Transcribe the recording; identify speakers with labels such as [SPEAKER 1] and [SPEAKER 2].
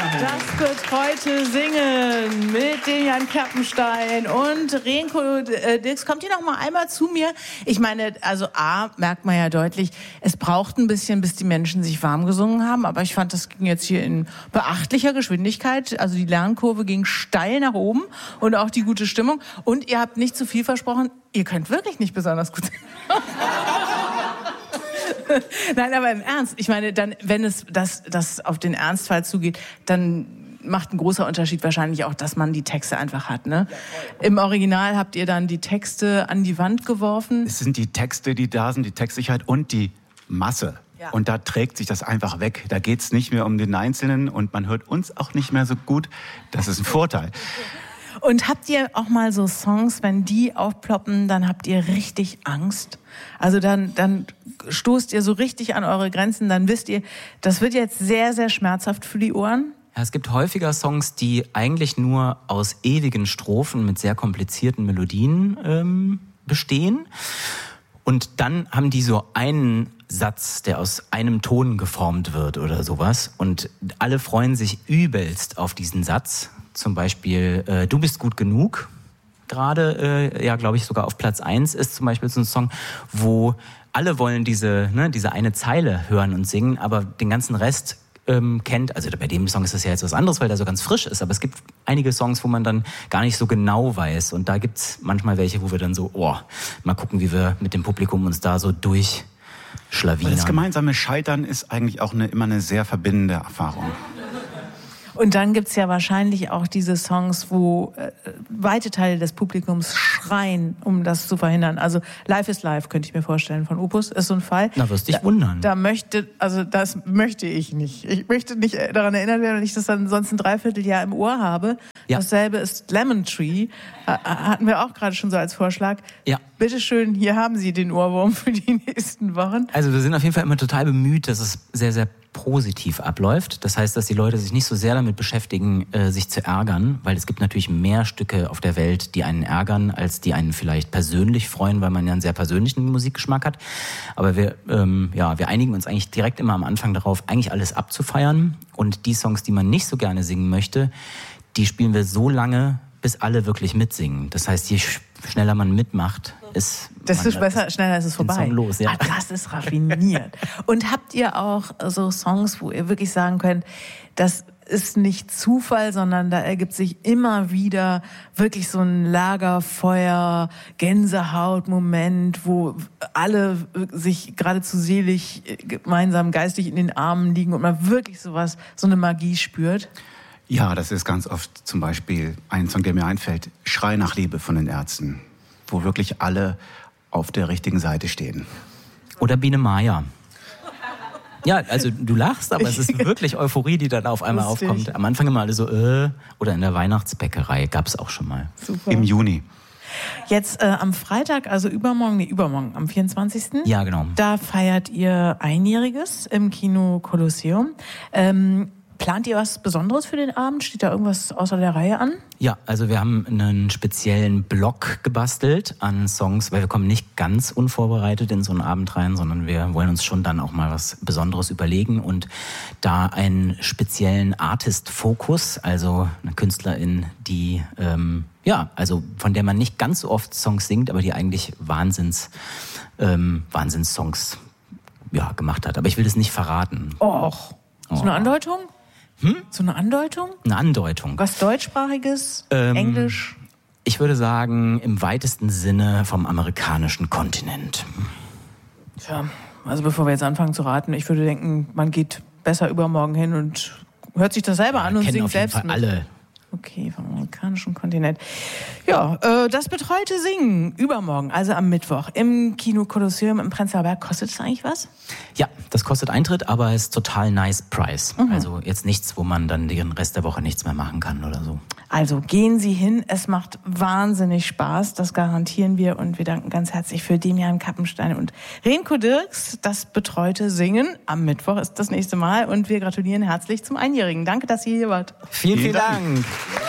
[SPEAKER 1] Das betreute Singen mit Demian Kappenstein und Renko Dirks. Kommt ihr noch mal einmal zu mir? Ich meine, also A, merkt man ja deutlich, es braucht ein bisschen, bis die Menschen sich warm gesungen haben, aber ich fand, das ging jetzt hier in beachtlicher Geschwindigkeit. Also die Lernkurve ging steil nach oben und auch die gute Stimmung. Und ihr habt nicht zu viel versprochen, ihr könnt wirklich nicht besonders gut singen. Nein, aber im Ernst, ich meine, dann, wenn es das auf den Ernstfall zugeht, dann macht ein großer Unterschied wahrscheinlich auch, dass man die Texte einfach hat, ne? Im Original habt ihr dann die Texte an die Wand geworfen.
[SPEAKER 2] Es sind die Texte, die da sind, die Textsicherheit und die Masse. Ja. Und da trägt sich das einfach weg. Da geht's nicht mehr um den Einzelnen und man hört uns auch nicht mehr so gut. Das ist ein Vorteil.
[SPEAKER 1] Und habt ihr auch mal so Songs, wenn die aufploppen, dann habt ihr richtig Angst? Also dann stoßt ihr so richtig an eure Grenzen, dann wisst ihr, das wird jetzt sehr, sehr schmerzhaft für die Ohren?
[SPEAKER 3] Ja, es gibt häufiger Songs, die eigentlich nur aus ewigen Strophen mit sehr komplizierten Melodien bestehen. Und dann haben die so einen Satz, der aus einem Ton geformt wird oder sowas. Und alle freuen sich übelst auf diesen Satz. Zum Beispiel Du bist gut genug. Gerade, glaube ich, sogar auf Platz 1 ist zum Beispiel so ein Song, wo alle wollen diese eine Zeile hören und singen, aber den ganzen Rest kennt. Also bei dem Song ist das ja jetzt was anderes, weil der so ganz frisch ist. Aber es gibt einige Songs, wo man dann gar nicht so genau weiß. Und da gibt's manchmal welche, wo wir dann so, mal gucken, wie wir mit dem Publikum uns da so durchschlawinern.
[SPEAKER 2] Das gemeinsame Scheitern ist eigentlich auch immer eine sehr verbindende Erfahrung.
[SPEAKER 1] Und dann gibt's ja wahrscheinlich auch diese Songs, wo weite Teile des Publikums schreien, um das zu verhindern. Also Life is Life, könnte ich mir vorstellen, von Opus, ist so ein Fall.
[SPEAKER 3] Na, wirst dich wundern.
[SPEAKER 1] Das möchte ich nicht. Ich möchte nicht daran erinnert werden, wenn ich das dann sonst ein Dreivierteljahr im Ohr habe. Ja. Dasselbe ist Lemon Tree, hatten wir auch gerade schon so als Vorschlag. Ja. Bitteschön, hier haben Sie den Ohrwurm für die nächsten Wochen.
[SPEAKER 3] Also wir sind auf jeden Fall immer total bemüht, dass es sehr, sehr positiv abläuft. Das heißt, dass die Leute sich nicht so sehr damit beschäftigen, sich zu ärgern, weil es gibt natürlich mehr Stücke auf der Welt, die einen ärgern, als die einen vielleicht persönlich freuen, weil man ja einen sehr persönlichen Musikgeschmack hat. Aber wir einigen uns eigentlich direkt immer am Anfang darauf, eigentlich alles abzufeiern. Und die Songs, die man nicht so gerne singen möchte, die spielen wir so lange, bis alle wirklich mitsingen. Das heißt, je schneller man mitmacht,
[SPEAKER 1] desto schneller ist es vorbei.
[SPEAKER 3] Song los, ja.
[SPEAKER 1] Das ist raffiniert. Und habt ihr auch so Songs, wo ihr wirklich sagen könnt, das ist nicht Zufall, sondern da ergibt sich immer wieder wirklich so ein Lagerfeuer, Gänsehaut-Moment, wo alle sich geradezu selig gemeinsam geistig in den Armen liegen und man wirklich so eine Magie spürt?
[SPEAKER 2] Ja, das ist ganz oft zum Beispiel ein Song, der mir einfällt, Schrei nach Liebe von den Ärzten, wo wirklich alle auf der richtigen Seite stehen.
[SPEAKER 3] Oder Biene Maya. Ja, also du lachst, aber es ist wirklich Euphorie, die dann auf einmal aufkommt. Am Anfang immer alle so, oder in der Weihnachtsbäckerei gab's auch schon mal.
[SPEAKER 1] Super.
[SPEAKER 2] Im Juni.
[SPEAKER 1] Jetzt am Freitag, also übermorgen, am 24.
[SPEAKER 3] Ja, genau.
[SPEAKER 1] Da feiert ihr Einjähriges im Kino Kolosseum. Plant ihr was Besonderes für den Abend? Steht da irgendwas außer der Reihe an?
[SPEAKER 3] Ja, also wir haben einen speziellen Block gebastelt an Songs, weil wir kommen nicht ganz unvorbereitet in so einen Abend rein, sondern wir wollen uns schon dann auch mal was Besonderes überlegen und da einen speziellen Artist-Fokus, also eine Künstlerin, die also von der man nicht ganz so oft Songs singt, aber die eigentlich Wahnsinnssongs gemacht hat. Aber ich will das nicht verraten.
[SPEAKER 1] Och. So eine Andeutung? So eine Andeutung?
[SPEAKER 3] Eine Andeutung.
[SPEAKER 1] Was Deutschsprachiges? Englisch?
[SPEAKER 3] Ich würde sagen, im weitesten Sinne vom amerikanischen Kontinent.
[SPEAKER 1] Tja, also bevor wir jetzt anfangen zu raten, ich würde denken, man geht besser übermorgen hin und hört sich das selber an und singt selbst mit.
[SPEAKER 3] Alle.
[SPEAKER 1] Okay, vom amerikanischen Kontinent. Ja, das betreute Singen übermorgen, also am Mittwoch im Kino Kolosseum im Prenzlauer Berg. Kostet es eigentlich was?
[SPEAKER 3] Ja, das kostet Eintritt, aber ist total nice price. Also jetzt nichts, wo man dann den Rest der Woche nichts mehr machen kann oder so.
[SPEAKER 1] Also gehen Sie hin, es macht wahnsinnig Spaß, das garantieren wir und wir danken ganz herzlich für Demian Kappenstein und Renko Dirks. Das betreute Singen am Mittwoch ist das nächste Mal und wir gratulieren herzlich zum Einjährigen. Danke, dass ihr hier wart.
[SPEAKER 3] Vielen Dank.